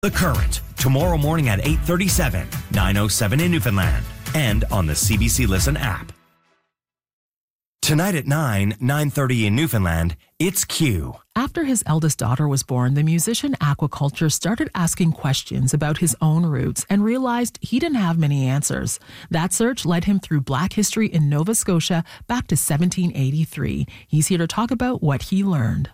The Current, tomorrow morning at 8:37, 9:07 in Newfoundland, and on the CBC Listen app. Tonight at 9:30 in Newfoundland, it's Q. After his eldest daughter was born, the musician Aquaculture started asking questions about his own roots and realized he didn't have many answers. That search led him through Black history in Nova Scotia back to 1783. He's here to talk about what he learned.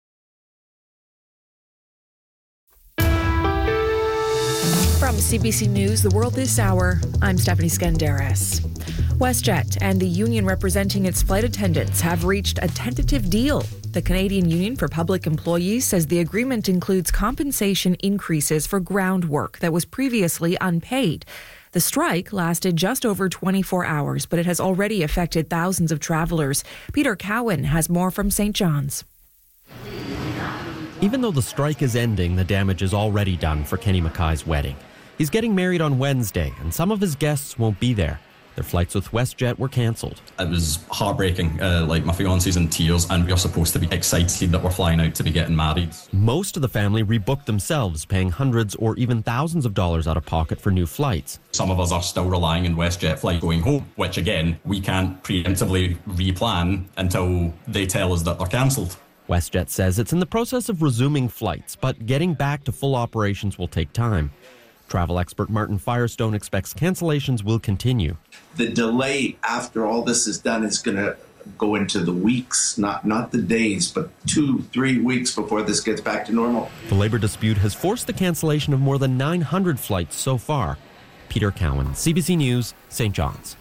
From CBC News, The World This Hour, I'm Stephanie Skandaris. WestJet and the union representing its flight attendants have reached a tentative deal. The Canadian Union for Public Employees says the agreement includes compensation increases for ground work that was previously unpaid. The strike lasted just over 24 hours, but it has already affected thousands of travelers. Peter Cowan has more from St. John's. Even though the strike is ending, the damage is already done for Kenny Mackay's wedding. He's getting married on Wednesday, and some of his guests won't be there. Their flights with WestJet were cancelled. It was heartbreaking. My fiancé's in tears, and we're supposed to be excited that we're flying out to be getting married. Most of the family rebooked themselves, paying hundreds or even thousands of dollars out of pocket for new flights. Some of us are still relying on WestJet flight going home, which again, we can't preemptively replan until they tell us that they're cancelled. WestJet says it's in the process of resuming flights, but getting back to full operations will take time. Travel expert Martin Firestone expects cancellations will continue. The delay after all this is done is going to go into the weeks, not the days, but 2-3 weeks before this gets back to normal. The labor dispute has forced the cancellation of more than 900 flights so far. Peter Cowan, CBC News, St. John's.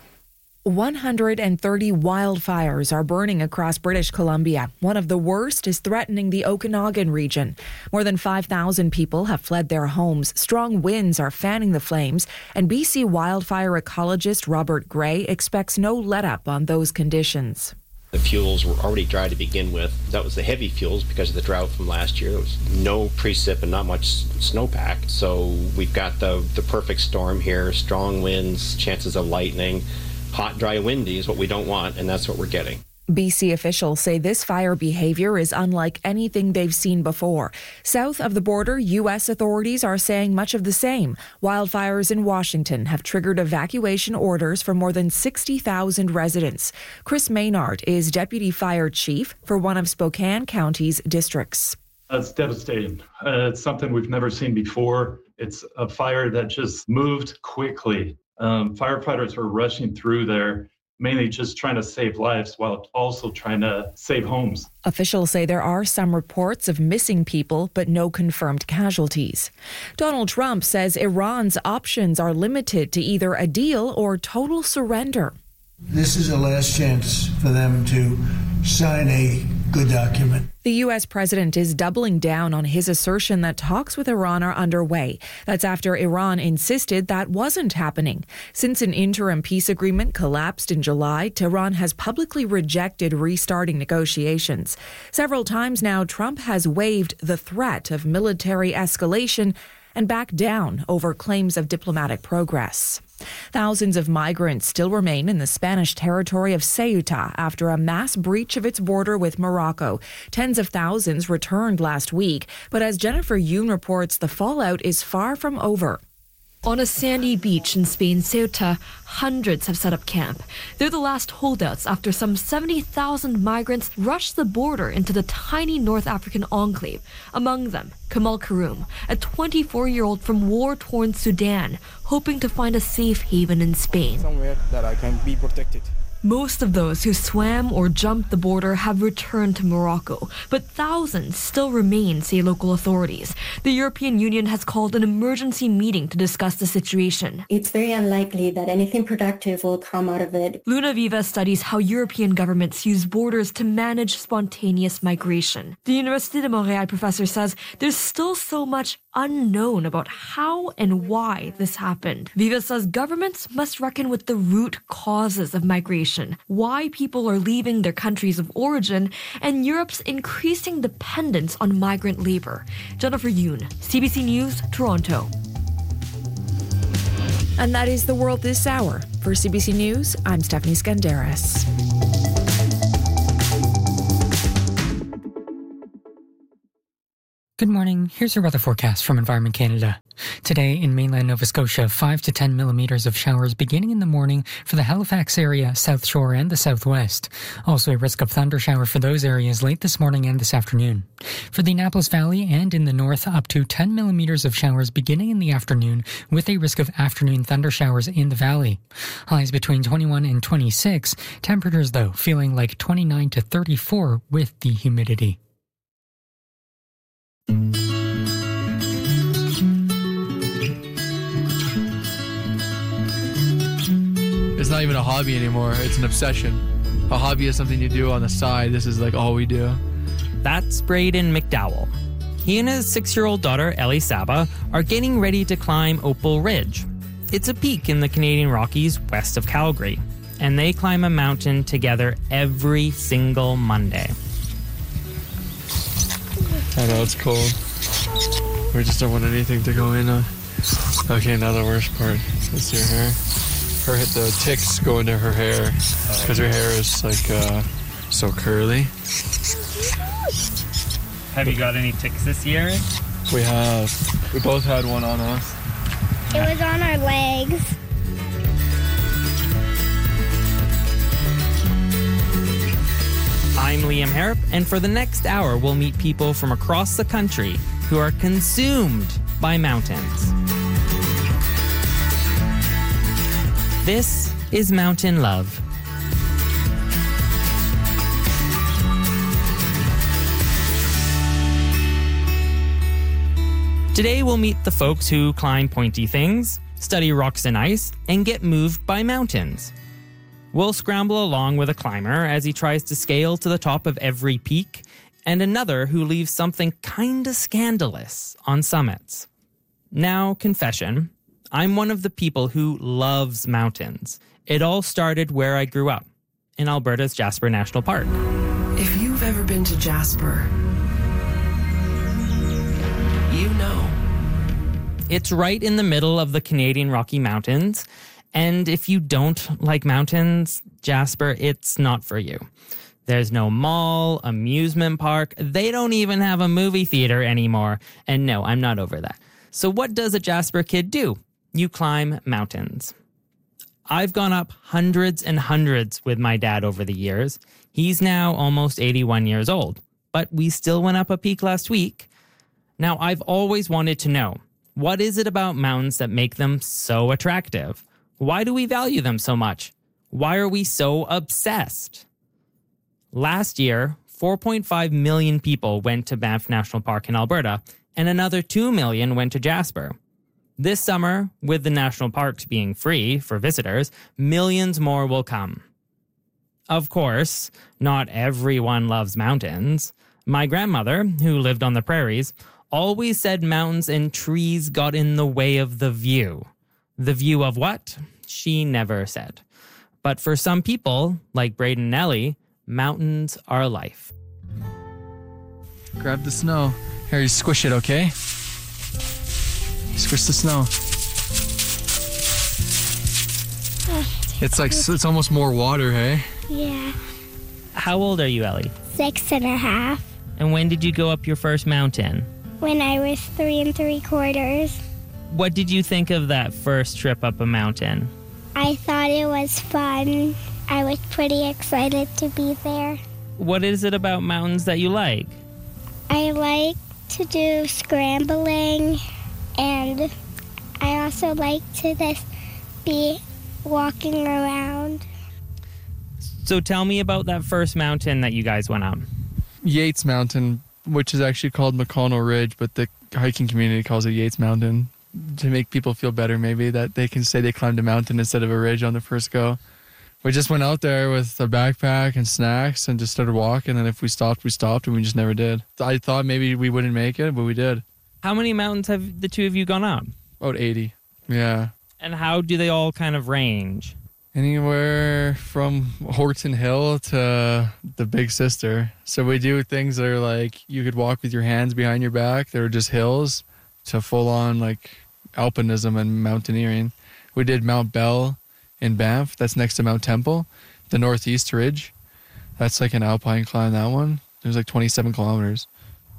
130 wildfires are burning across British Columbia. One of the worst is threatening the Okanagan region. More than 5,000 people have fled their homes. Strong winds are fanning the flames, and BC wildfire ecologist Robert Gray expects no let-up on those conditions. The fuels were already dry to begin with. That was the heavy fuels because of the drought from last year. There was no precip and not much snowpack. So we've got the perfect storm here, strong winds, chances of lightning. Hot, dry, windy is what we don't want, and that's what we're getting. BC officials say this fire behavior is unlike anything they've seen before. South of the border, U.S. authorities are saying much of the same. Wildfires in Washington have triggered evacuation orders for more than 60,000 residents. Chris Maynard is deputy fire chief for one of Spokane County's districts. It's devastating. It's something we've never seen before. It's a fire that just moved quickly. Firefighters were rushing through there, mainly just trying to save lives while also trying to save homes. Officials say there are some reports of missing people, but no confirmed casualties. Donald Trump says Iran's options are limited to either a deal or total surrender. This is the last chance for them to sign a good document. The U.S. president is doubling down on his assertion that talks with Iran are underway. That's after Iran insisted that wasn't happening. Since an interim peace agreement collapsed in July, Tehran has publicly rejected restarting negotiations. Several times now, Trump has waived the threat of military escalation and backed down over claims of diplomatic progress. Thousands of migrants still remain in the Spanish territory of Ceuta after a mass breach of its border with Morocco. Tens of thousands returned last week, but as Jennifer Yoon reports, the fallout is far from over. On a sandy beach in Spain's Ceuta, hundreds have set up camp. They're the last holdouts after some 70,000 migrants rushed the border into the tiny North African enclave. Among them, Kamal Karoum, a 24-year-old from war-torn Sudan, hoping to find a safe haven in Spain. Somewhere that I can be protected. Most of those who swam or jumped the border have returned to Morocco, but thousands still remain, say local authorities. The European Union has called an emergency meeting to discuss the situation. It's very unlikely that anything productive will come out of it. Luna Viva studies how European governments use borders to manage spontaneous migration. The Université de Montréal professor says there's still so much unknown about how and why this happened. Viva says governments must reckon with the root causes of migration, why people are leaving their countries of origin, and Europe's increasing dependence on migrant labor. Jennifer Yoon, CBC News, Toronto. And that is The World This Hour. For CBC News, I'm Stephanie Skandaris. Good morning. Here's your weather forecast from Environment Canada. Today in mainland Nova Scotia, 5 to 10 millimeters of showers beginning in the morning for the Halifax area, South Shore and the southwest. Also a risk of thunder shower for those areas late this morning and this afternoon. For the Annapolis Valley and in the north, up to 10 millimeters of showers beginning in the afternoon with a risk of afternoon thunder showers in the valley. Highs between 21 and 26. Temperatures, though, feeling like 29 to 34 with the humidity. It's not even a hobby anymore. It's an obsession. A hobby is something you do on the side. This is like all we do. That's Braden McDowell. He and his 6-year-old daughter, Ellie Saba, are getting ready to climb Opal Ridge. It's a peak in the Canadian Rockies west of Calgary, and they climb a mountain together every single Monday. I know it's cold. We just don't want anything to go in on. Okay, now the worst part. It's your hair. The ticks go into her hair because her hair is like so curly. Have you got any ticks this year? We have. We both had one on us. It was on our legs. I'm Liam Harrop, and for the next hour, we'll meet people from across the country who are consumed by mountains. This is Mountain Love. Today we'll meet the folks who climb pointy things, study rocks and ice, and get moved by mountains. We'll scramble along with a climber as he tries to scale to the top of every peak, and another who leaves something kinda scandalous on summits. Now, confession, I'm one of the people who loves mountains. It all started where I grew up, in Alberta's Jasper National Park. If you've ever been to Jasper, you know. It's right in the middle of the Canadian Rocky Mountains, and if you don't like mountains, Jasper, it's not for you. There's no mall, amusement park. They don't even have a movie theater anymore. And no, I'm not over that. So what does a Jasper kid do? You climb mountains. I've gone up hundreds and hundreds with my dad over the years. He's now almost 81 years old, but we still went up a peak last week. Now, I've always wanted to know, what is it about mountains that make them so attractive? Why do we value them so much? Why are we so obsessed? Last year, 4.5 million people went to Banff National Park in Alberta, and another 2 million went to Jasper. This summer, with the national parks being free for visitors, millions more will come. Of course, not everyone loves mountains. My grandmother, who lived on the prairies, always said mountains and trees got in the way of the view. The view of what? She never said. But for some people, like Braden and Ellie, mountains are life. Grab the snow. Here, you squish it, okay? Squish the snow. It's almost more water, hey? Yeah. How old are you, Ellie? 6.5. And when did you go up your first mountain? When I was 3 3/4. What did you think of that first trip up a mountain? I thought it was fun. I was pretty excited to be there. What is it about mountains that you like? I like to do scrambling, and I also like to just be walking around. So tell me about that first mountain that you guys went up. Yates Mountain, which is actually called McConnell Ridge, but the hiking community calls it Yates Mountain to make people feel better, maybe, that they can say they climbed a mountain instead of a ridge on the first go. We just went out there with a backpack and snacks and just started walking, and if we stopped, we stopped, and we just never did. I thought maybe we wouldn't make it, but we did. How many mountains have the two of you gone up? About 80, yeah. And how do they all kind of range? Anywhere from Horton Hill to the Big Sister. So we do things that are like you could walk with your hands behind your back. They're just hills to full-on like alpinism and mountaineering. We did Mount Bell in Banff. That's next to Mount Temple. The Northeast Ridge. That's like an alpine climb, that one. It was like 27 kilometers.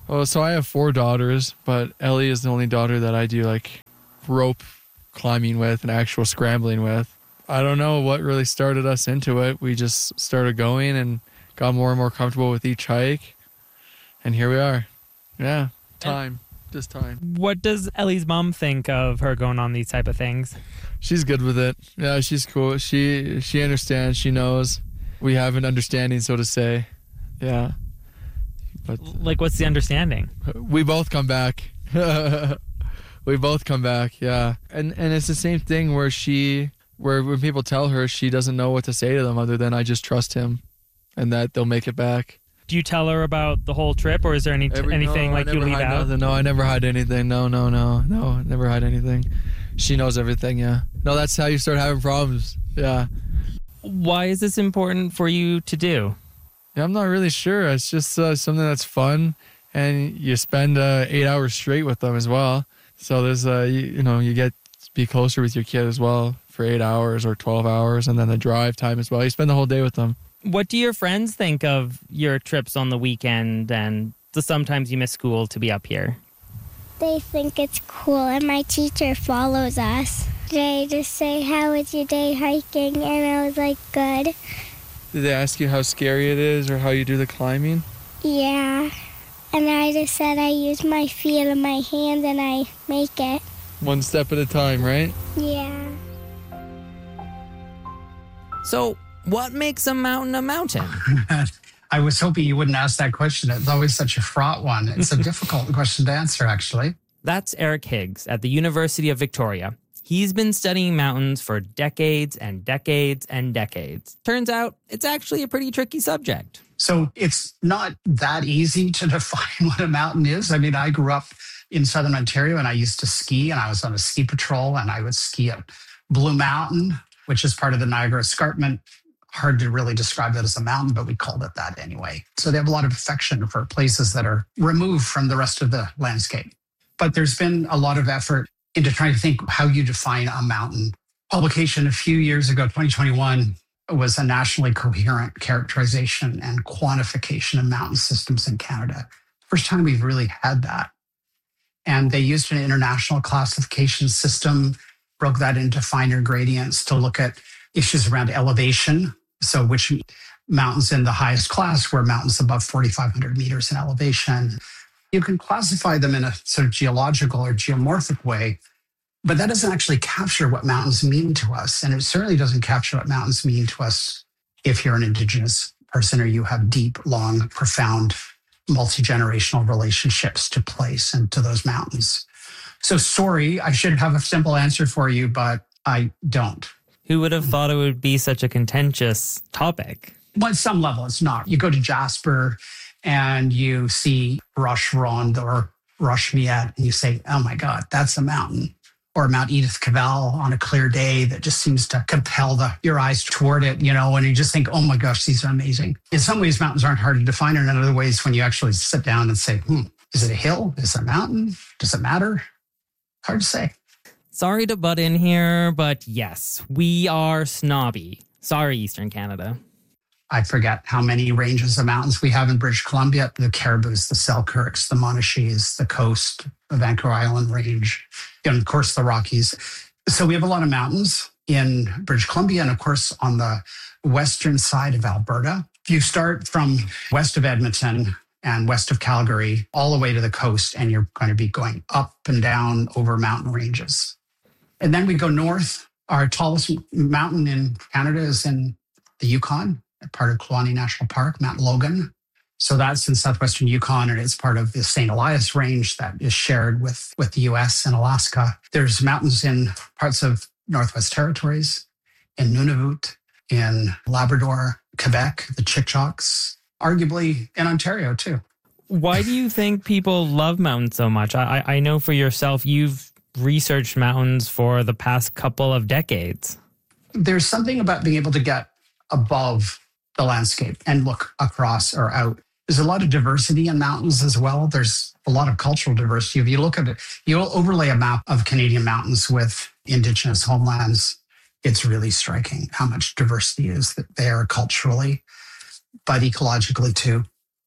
Oh, so I have 4 daughters, but Ellie is the only daughter that I do like rope climbing with and actual scrambling with. I don't know what really started us into it. We just started going and got more and more comfortable with each hike. And here we are. Yeah, time. Just time. What does Ellie's mom think of her going on these type of things? She's good with it. Yeah, she's cool. She understands. She knows. We have an understanding, so to say. Yeah. But like, what's the understanding? We both come back. We both come back, yeah. And it's the same thing where when people tell her, she doesn't know what to say to them other than I just trust him and that they'll make it back. Do you tell her about the whole trip, or is there anything like you leave out? Nothing. No, I never hide anything. No, never hide anything. She knows everything, yeah. No, that's how you start having problems, yeah. Why is this important for you to do? Yeah, I'm not really sure. It's just something that's fun, and you spend 8 hours straight with them as well. So there's, you get to be closer with your kid as well for 8 hours or 12 hours, and then the drive time as well. You spend the whole day with them. What do your friends think of your trips on the weekend and sometimes you miss school to be up here? They think it's cool, and my teacher follows us. They just say, "How was your day hiking?" And I was like, "Good." Did they ask you how scary it is or how you do the climbing? Yeah. And I just said I use my feet and my hand and I make it. One step at a time, right? Yeah. So, what makes a mountain a mountain? I was hoping you wouldn't ask that question. It's always such a fraught one. It's a difficult question to answer, actually. That's Eric Higgs at the University of Victoria. He's been studying mountains for decades and decades and decades. Turns out, it's actually a pretty tricky subject. So it's not that easy to define what a mountain is. I mean, I grew up in Southern Ontario and I used to ski, and I was on a ski patrol, and I would ski at Blue Mountain, which is part of the Niagara Escarpment. Hard to really describe that as a mountain, but we called it that anyway. So they have a lot of affection for places that are removed from the rest of the landscape. But there's been a lot of effort into trying to think how you define a mountain. Publication a few years ago, 2021, was a nationally coherent characterization and quantification of mountain systems in Canada. First time we've really had that. And they used an international classification system, broke that into finer gradients to look at issues around elevation. So which mountains in the highest class were mountains above 4,500 meters in elevation. You can classify them in a sort of geological or geomorphic way, but that doesn't actually capture what mountains mean to us. And it certainly doesn't capture what mountains mean to us if you're an Indigenous person or you have deep, long, profound, multi-generational relationships to place and to those mountains. So sorry, I should have a simple answer for you, but I don't. Who would have thought it would be such a contentious topic? Well, at some level, it's not. You go to Jasper and you see Roche Ronde or Roche Miette, and you say, oh my God, that's a mountain. Or Mount Edith Cavell on a clear day that just seems to compel your eyes toward it, and you just think, oh my gosh, these are amazing. In some ways, mountains aren't hard to define, and in other ways, when you actually sit down and say, is it a hill? Is it a mountain? Does it matter? Hard to say. Sorry to butt in here, but yes, we are snobby. Sorry, Eastern Canada. I forget how many ranges of mountains we have in British Columbia. The Caribous, the Selkirks, the Monashis, the coast, the Vancouver Island Range, and of course the Rockies. So we have a lot of mountains in British Columbia and of course on the western side of Alberta. If you start from west of Edmonton and west of Calgary all the way to the coast, and you're going to be going up and down over mountain ranges. And then we go north. Our tallest mountain in Canada is in the Yukon, part of Kluane National Park, Mount Logan. So that's in southwestern Yukon, and it's part of the St. Elias Range that is shared with the U.S. and Alaska. There's mountains in parts of Northwest Territories, in Nunavut, in Labrador, Quebec, the Chickasaws, arguably in Ontario too. Why do you think people love mountains so much? I know for yourself, you've researched mountains for the past couple of decades. There's something about being able to get above the landscape and look across or out. There's a lot of diversity in mountains as well. There's a lot of cultural diversity. If you look at it, you'll overlay a map of Canadian mountains with Indigenous homelands. It's really striking how much diversity is there culturally, but ecologically too.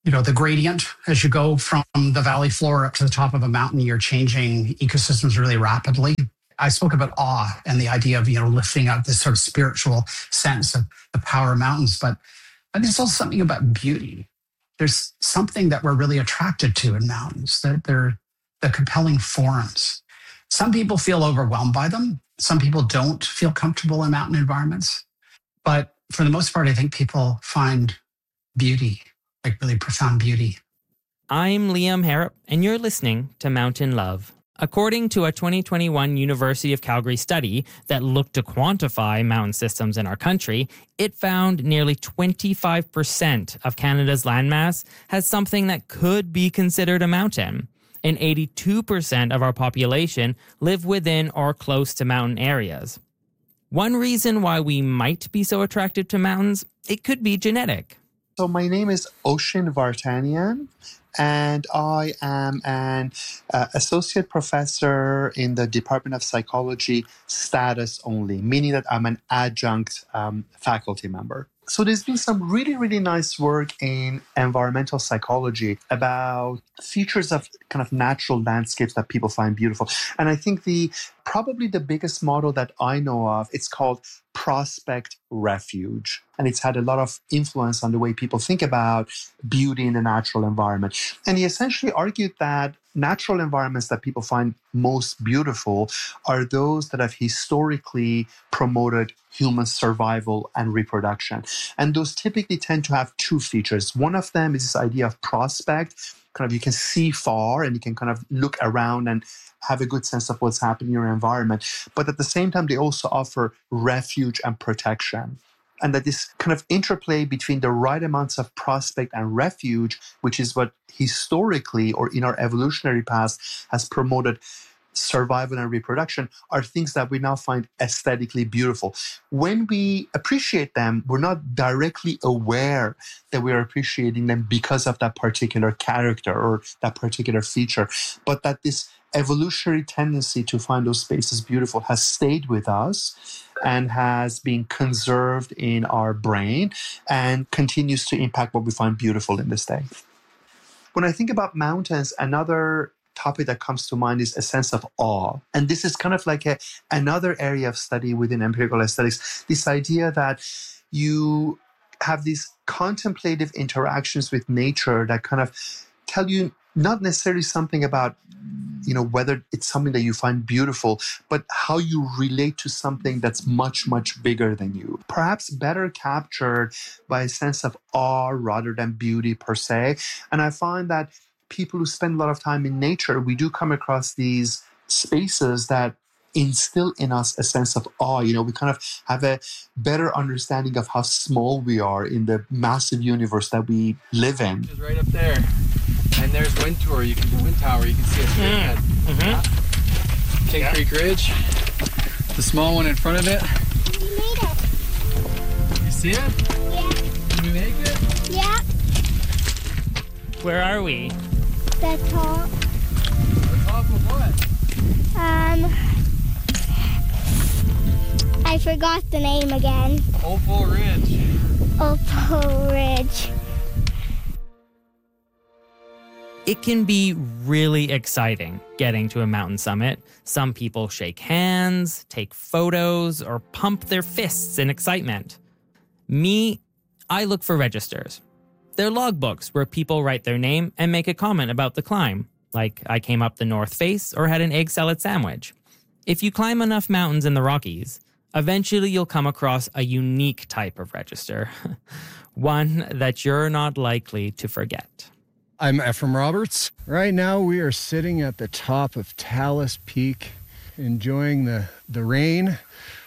the gradient as you go from the valley floor up to the top of a mountain, you're changing ecosystems really rapidly. I spoke about awe and the idea of, lifting up this sort of spiritual sense of the power of mountains. But I think there's also something about beauty. There's something that we're really attracted to in mountains. They're the compelling forms. Some people feel overwhelmed by them. Some people don't feel comfortable in mountain environments. But for the most part, I think people find beauty, like really profound beauty. I'm Liam Harrop, and you're listening to Mountain Love. According to a 2021 University of Calgary study that looked to quantify mountain systems in our country, it found nearly 25% of Canada's landmass has something that could be considered a mountain. And 82% of our population live within or close to mountain areas. One reason why we might be so attracted to mountains, it could be genetic. So my name is Oshin Vartanian, and I am an associate professor in the Department of Psychology, status only, meaning that I'm an adjunct faculty member. So there's been some really, really nice work in environmental psychology about features of kind of natural landscapes that people find beautiful. And I think probably the biggest model that I know of, it's called prospect refuge. And it's had a lot of influence on the way people think about beauty in the natural environment. And he essentially argued that natural environments that people find most beautiful are those that have historically promoted human survival and reproduction. And those typically tend to have two features. One of them is this idea of prospect. Kind of you can see far and you can kind of look around and have a good sense of what's happening in your environment. But at the same time, they also offer refuge and protection. And that this kind of interplay between the right amounts of prospect and refuge, which is what historically or in our evolutionary past has promoted survival and reproduction, are things that we now find aesthetically beautiful. When we appreciate them, we're not directly aware that we are appreciating them because of that particular character or that particular feature, but that this evolutionary tendency to find those spaces beautiful has stayed with us and has been conserved in our brain and continues to impact what we find beautiful in this day. When I think about mountains, another topic that comes to mind is a sense of awe. And this is kind of like another area of study within empirical aesthetics, this idea that you have these contemplative interactions with nature that kind of tell you not necessarily something about, whether it's something that you find beautiful, but how you relate to something that's much, much bigger than you. Perhaps better captured by a sense of awe rather than beauty per se. And I find that people who spend a lot of time in nature, we do come across these spaces that instill in us a sense of awe. We kind of have a better understanding of how small we are in the massive universe that we live in. It's right up there. And there's Wind Tower. You can do Wind Tower. You can see it straight ahead. Mm-hmm. King Creek Ridge. The small one in front of it. We made it. You see it? Yeah. Did we make it? Yeah. Where are we? The top. The top of what? I forgot the name again. Opal Ridge. Opal Ridge. It can be really exciting getting to a mountain summit. Some people shake hands, take photos, or pump their fists in excitement. Me, I look for registers. They're logbooks where people write their name and make a comment about the climb, like I came up the North Face or had an egg salad sandwich. If you climb enough mountains in the Rockies, eventually you'll come across a unique type of register, one that you're not likely to forget. I'm Ephraim Roberts. Right now we are sitting at the top of Talus Peak, enjoying the rain,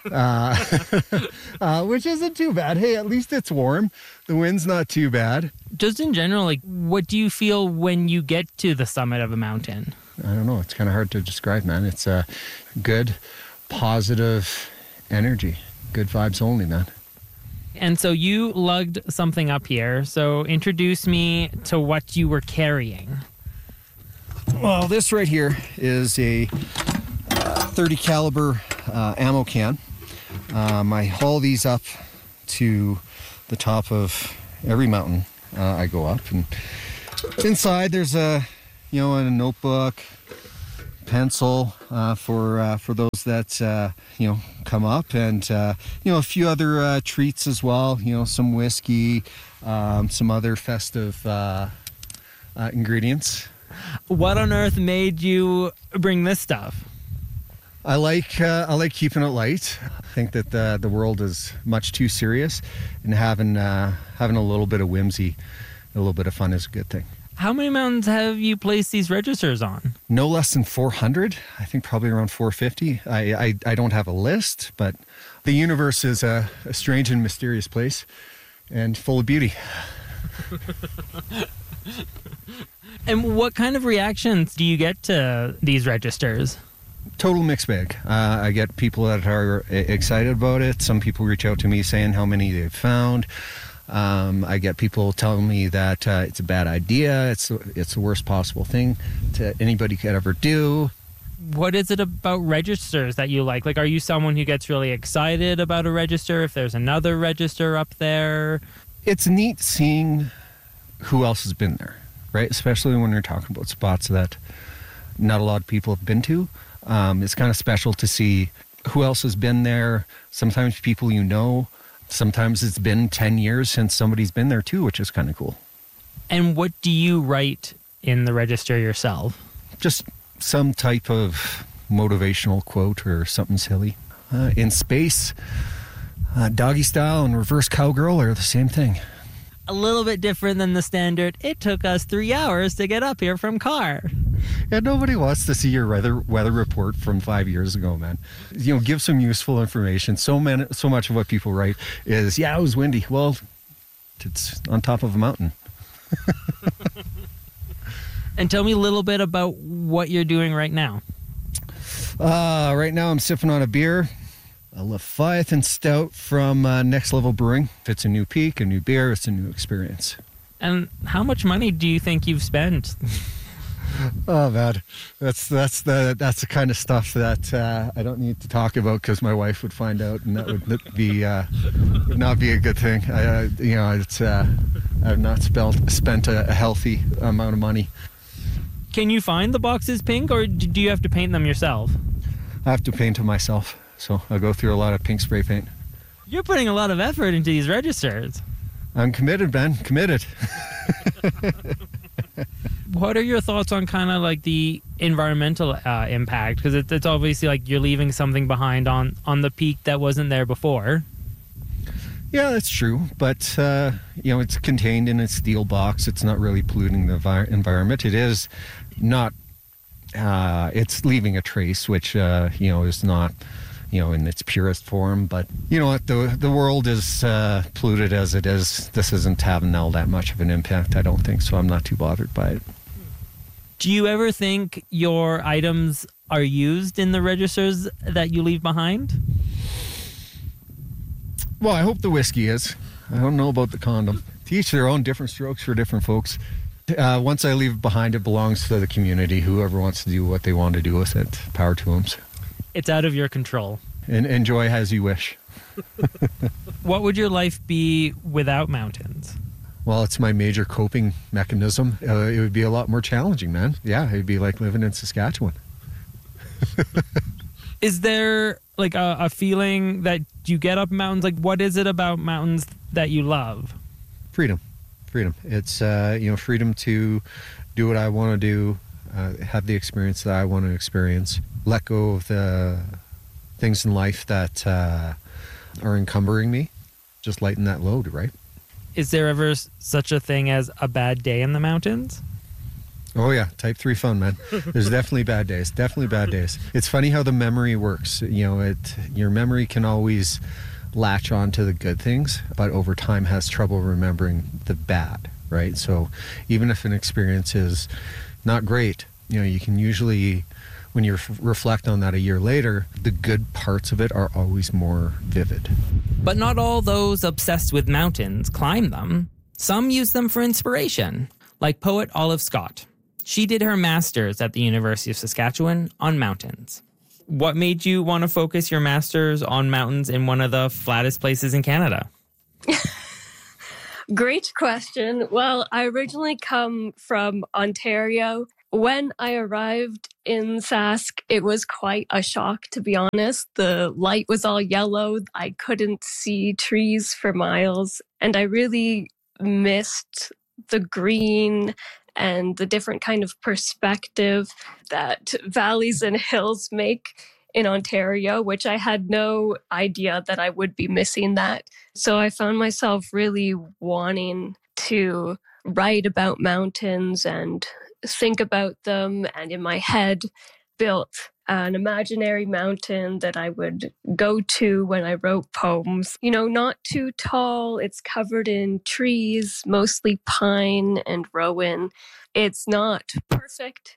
which isn't too bad. Hey, at least it's warm. The wind's not too bad. Just in general, what do you feel when you get to the summit of a mountain? I don't know. It's kind of hard to describe, man. It's a good, positive energy. Good vibes only, man. And so you lugged something up here. So introduce me to what you were carrying. Well, this right here is a 30 caliber ammo can. I haul these up to the top of every mountain I go up, and Inside, there's a notebook, pencil for those that come up, and a few other treats as well. Some whiskey, some other festive ingredients. What on earth made you bring this stuff? I like keeping it light. I think that the world is much too serious, and having a little bit of whimsy, a little bit of fun is a good thing. How many mountains have you placed these registers on? No less than 400. I think probably around 450. I don't have a list, but the universe is a strange and mysterious place and full of beauty. And what kind of reactions do you get to these registers? Total mixed bag. I get people that are excited about it. Some people reach out to me saying how many they've found. I get people telling me that it's a bad idea. It's the worst possible thing that anybody could ever do. What is it about registers that you like? Like, are you someone who gets really excited about a register if there's another register up there? It's neat seeing who else has been there, right? Especially when you're talking about spots that not a lot of people have been to. It's kind of special to see who else has been there. Sometimes people sometimes it's been 10 years since somebody's been there too, which is kind of cool. And what do you write in the register yourself? Just some type of motivational quote or something silly. In space, doggy style and reverse cowgirl are the same thing. A little bit different than the standard, it took us 3 hours to get up here from car. Yeah, nobody wants to see your weather report from 5 years ago, man. Give some useful information. So much of what people write is, yeah, it was windy. Well, it's on top of a mountain. And tell me a little bit about what you're doing right now. Right now I'm sipping on a beer, a Leviathan Stout from Next Level Brewing. If it's a new peak, a new beer, it's a new experience. And how much money do you think you've spent? Oh man, that's the kind of stuff that I don't need to talk about because my wife would find out, and that would not be a good thing. I've not spent a healthy amount of money. Can you find the boxes pink, or do you have to paint them yourself? I have to paint them myself, so I'll go through a lot of pink spray paint. You're putting a lot of effort into these registers. I'm committed, Ben. Committed. What are your thoughts on kind of like the environmental impact? Because it's obviously like you're leaving something behind on the peak that wasn't there before. Yeah, that's true. But, it's contained in a steel box. It's not really polluting the environment. It is not, it's leaving a trace, which, is not, in its purest form. But you know what, the world is polluted as it is. This isn't having all that much of an impact, I don't think, so I'm not too bothered by it. Do you ever think your items are used in the registers that you leave behind? Well, I hope the whiskey is. I don't know about the condom. To each their own, different strokes for different folks. Once I leave it behind, it belongs to the community. Whoever wants to do what they want to do with it, power to them. It's out of your control. And enjoy as you wish. What would your life be without mountains? Well, it's my major coping mechanism. It would be a lot more challenging, man. Yeah, it'd be like living in Saskatchewan. Is there like a feeling that you get up mountains? Like, what is it about mountains that you love? Freedom. It's, freedom to do what I want to do, have the experience that I want to experience, let go of the things in life that are encumbering me, just lighten that load, right? Is there ever such a thing as a bad day in the mountains? Oh yeah, type 3 fun, man. There's definitely bad days. It's funny how the memory works. Your memory can always latch on to the good things, but over time has trouble remembering the bad, right? So even if an experience is not great, you can usually, when you reflect on that a year later, the good parts of it are always more vivid. But not all those obsessed with mountains climb them. Some use them for inspiration, like poet Olive Scott. She did her master's at the University of Saskatchewan on mountains. What made you want to focus your master's on mountains in one of the flattest places in Canada? Great question. Well, I originally come from Ontario. When I arrived in Sask, it was quite a shock, to be honest. The light was all yellow. I couldn't see trees for miles. And I really missed the green and the different kind of perspective that valleys and hills make in Ontario, which I had no idea that I would be missing that. So I found myself really wanting to write about mountains and think about them, and in my head built an imaginary mountain that I would go to when I wrote poems. You know, not too tall. It's covered in trees, mostly pine and rowan. It's not perfect.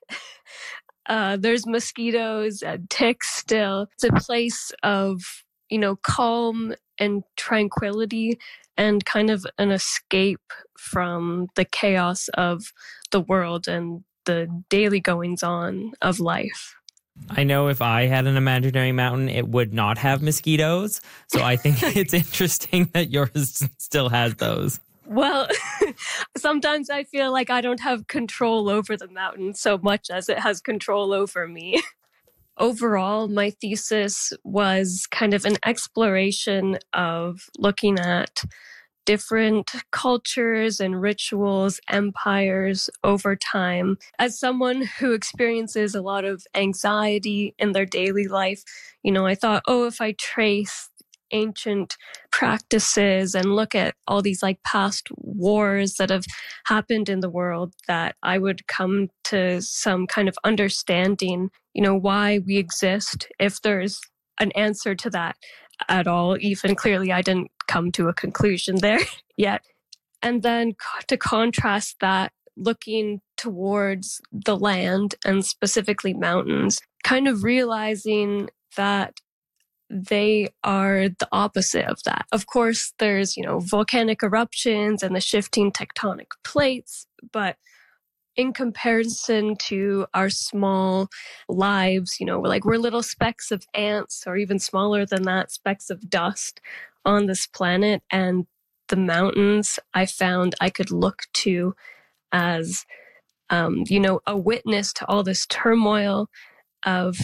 There's mosquitoes and ticks still. It's a place of, you know, calm and tranquility and kind of an escape from the chaos of the world and the daily goings on of life. I know if I had an imaginary mountain, it would not have mosquitoes. So I think it's interesting that yours still has those. Well, sometimes I feel like I don't have control over the mountain so much as it has control over me. Overall, my thesis was kind of an exploration of looking at different cultures and rituals, empires over time. As someone who experiences a lot of anxiety in their daily life, you know, I thought, if I trace ancient practices and look at all these like past wars that have happened in the world, that I would come to some kind of understanding, you know, why we exist, if there's an answer to that at all. Even clearly, I didn't come to a conclusion there yet. And then to contrast that, looking towards the land and specifically mountains, kind of realizing that they are the opposite of that. Of course, there's, you know, volcanic eruptions and the shifting tectonic plates, but in comparison to our small lives, you know, we're little specks of ants, or even smaller than that, specks of dust on this planet. And the mountains I found I could look to as, you know, a witness to all this turmoil of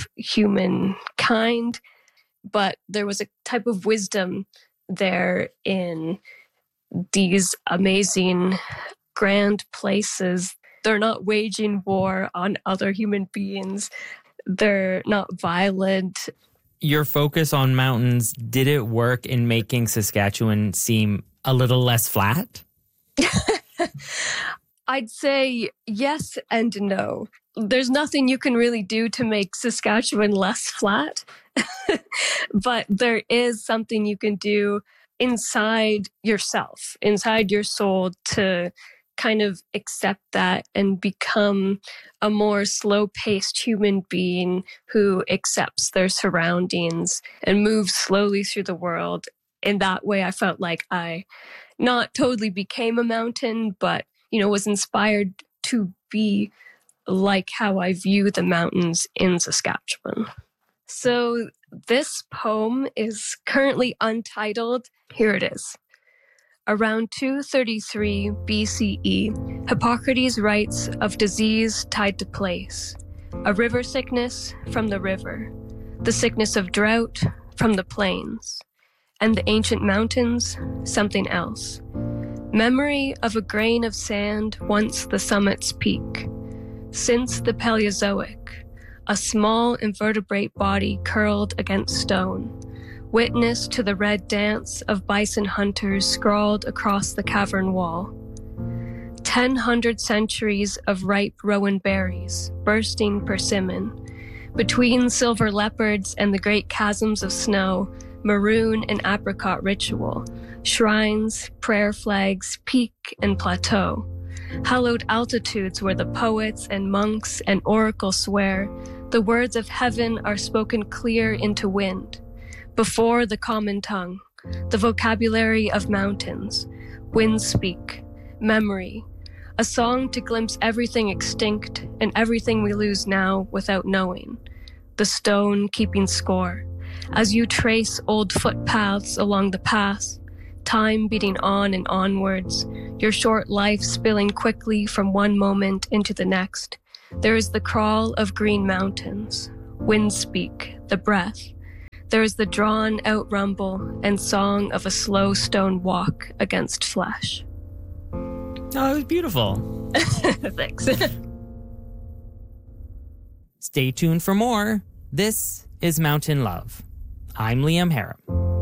humankind. But there was a type of wisdom there in these amazing, grand places. They're not waging war on other human beings. They're not violent. Your focus on mountains, did it work in making Saskatchewan seem a little less flat? I'd say yes and no. There's nothing you can really do to make Saskatchewan less flat, but there is something you can do inside yourself, inside your soul, to kind of accept that and become a more slow-paced human being who accepts their surroundings and moves slowly through the world. In that way, I felt like I not totally became a mountain, but, you know, was inspired to be like how I view the mountains in Saskatchewan. So this poem is currently untitled. Here it is. Around 233 BCE, Hippocrates writes of disease tied to place, a river sickness from the river, the sickness of drought from the plains, and the ancient mountains, something else. Memory of a grain of sand once the summit's peak. Since the Paleozoic, a small invertebrate body curled against stone, witness to the red dance of bison hunters scrawled across the cavern wall. 1,000 centuries of ripe rowan berries, bursting persimmon. Between silver leopards and the great chasms of snow, maroon and apricot ritual, shrines, prayer flags, peak and plateau. Hallowed altitudes where the poets and monks and oracles swear the words of heaven are spoken clear into wind. Before the common tongue, the vocabulary of mountains, winds speak, memory, a song to glimpse everything extinct and everything we lose now without knowing, the stone keeping score. As you trace old footpaths along the path, time beating on and onwards, your short life spilling quickly from one moment into the next. There is the crawl of green mountains, wind speak, the breath. There is the drawn-out rumble and song of a slow stone walk against flesh. Oh, it was beautiful. Thanks. Stay tuned for more. This is Mountain Love. I'm Liam Harrim.